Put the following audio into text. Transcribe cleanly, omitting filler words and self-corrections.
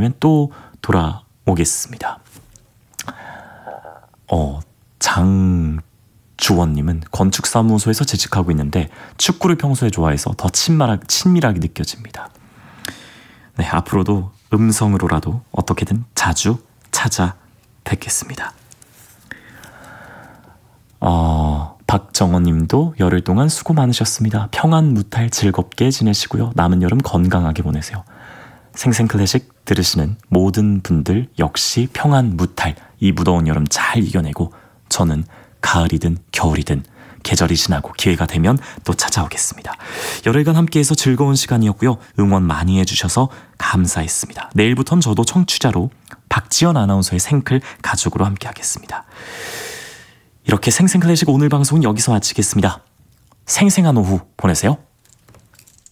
된다면 또 돌아오겠습니다. 장주원님은 건축사무소에서 재직하고 있는데 축구를 평소에 좋아해서 더 친밀하게 느껴집니다. 네, 앞으로도 음성으로라도 어떻게든 자주 찾아뵙겠습니다. 박정원님도 열흘 동안 수고 많으셨습니다. 평안무탈 즐겁게 지내시고요. 남은 여름 건강하게 보내세요. 생생클래식 들으시는 모든 분들 역시 평안무탈, 이 무더운 여름 잘 이겨내고 저는 가을이든 겨울이든 계절이 지나고 기회가 되면 또 찾아오겠습니다. 열흘간 함께해서 즐거운 시간이었고요. 응원 많이 해주셔서 감사했습니다. 내일부터는 저도 청취자로 박지연 아나운서의 생클 가족으로 함께하겠습니다. 이렇게 생생클래식 오늘 방송은 여기서 마치겠습니다. 생생한 오후 보내세요.